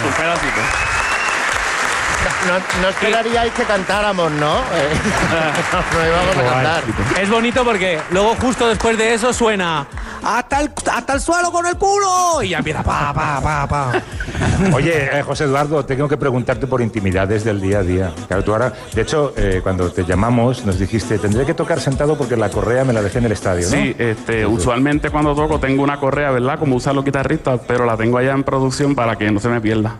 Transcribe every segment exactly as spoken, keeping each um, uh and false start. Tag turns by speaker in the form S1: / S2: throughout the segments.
S1: un pedacito.
S2: No, no esperaríais que cantáramos, ¿no? Eh, no íbamos a cantar.
S3: Es bonito porque luego justo después de eso suena hasta el, hasta el suelo con el culo y ya empieza pa, pa, pa, pa.
S4: Oye, eh, José Eduardo, tengo que preguntarte por intimidades del día a día. Claro, tú ahora, de hecho, eh, cuando te llamamos nos dijiste, tendré que tocar sentado porque la correa me la dejé en el estadio, ¿no?
S1: Sí, este, usualmente cuando toco tengo una correa, ¿verdad? Como usan los guitarristas, pero la tengo allá en producción para que no se me pierda.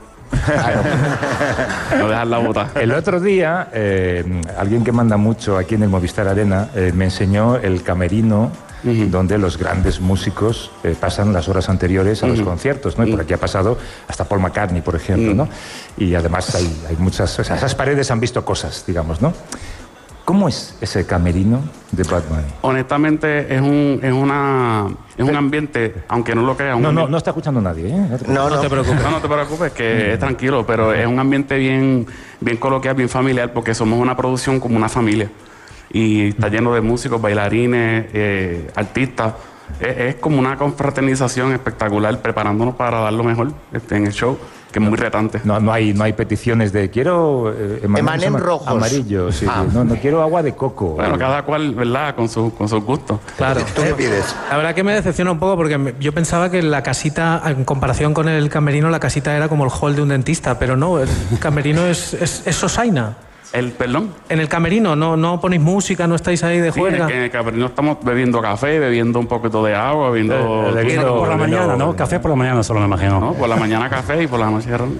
S1: No dejar la bota.
S4: El otro día, eh, alguien que manda mucho aquí en el Movistar Arena eh, me enseñó el camerino uh-huh. donde los grandes músicos eh, pasan las horas anteriores a uh-huh. los conciertos, ¿no? Y por aquí ha pasado hasta Paul McCartney, por ejemplo, uh-huh. ¿no? Y además hay, hay muchas... O sea, esas paredes han visto cosas, digamos, ¿no? ¿Cómo es ese camerino de Bad Bunny?
S1: Honestamente, es un, es una, es un ambiente, aunque no lo creas...
S4: No,
S1: ambiente...
S4: no, no está escuchando nadie, ¿eh? No te,
S2: no, no.
S3: no te preocupes.
S1: No, no te preocupes, que es tranquilo, pero es un ambiente bien, bien coloquial, bien familiar, porque somos una producción como una familia. Y está lleno de músicos, bailarines, eh, artistas. Es, es como una confraternización espectacular, preparándonos para dar lo mejor este, en el show, que es muy retante.
S4: No, no hay, no hay peticiones de quiero eh,
S2: emanem rojos,
S4: amarillos, sí, ah. no, no quiero agua de coco.
S1: Bueno, cada cual, ¿verdad? Con su, con sus gustos.
S3: Claro.
S2: ¿Tú qué pides?
S3: La verdad que me decepciona un poco porque me, yo pensaba que la casita, en comparación con el camerino, la casita era como el hall de un dentista, pero no, el camerino es, es, es sosaina.
S1: ¿El perdón?
S3: En el camerino, no, no ponéis música, no estáis ahí de
S1: sí,
S3: juerga.
S1: En el camerino estamos bebiendo café, bebiendo un poquito de agua, bebiendo...
S5: El, el, el, por la mañana, ¿no? Café por la mañana solo me imagino.
S1: No, por la mañana café y por la noche ron.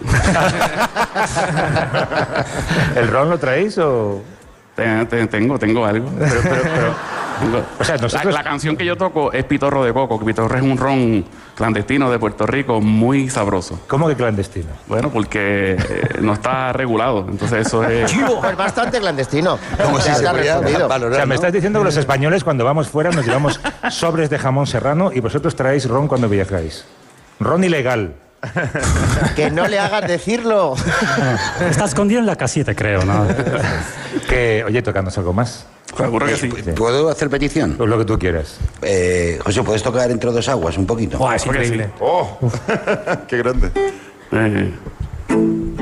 S4: ¿El ron lo traéis o...?
S1: Tengo, tengo algo. Pero, pero, pero, tengo.
S4: O sea, nosotros...
S1: la, la canción que yo toco es Pitorro de Coco, que Pitorro es un ron clandestino de Puerto Rico muy sabroso.
S4: ¿Cómo que clandestino?
S1: Bueno, porque eh, no está regulado, entonces eso es...
S2: Es bastante clandestino.
S6: Como si se pudiera valorar,
S4: o sea, me
S6: ¿no?
S4: estás diciendo que los españoles cuando vamos fuera nos llevamos sobres de jamón serrano y vosotros traéis ron cuando viajáis. Ron ilegal.
S2: Que no le hagas decirlo.
S5: Está escondido en la casita, creo, ¿no?
S4: Que, oye, tocándonos algo más.
S1: Seguro que sí.
S6: ¿Puedo hacer petición?
S4: Pues lo que tú quieras.
S6: Eh, José, ¿puedes tocar Entre dos aguas un poquito?
S3: Buah, es increíble.
S6: ¡Oh! ¡Qué grande!
S1: Eh,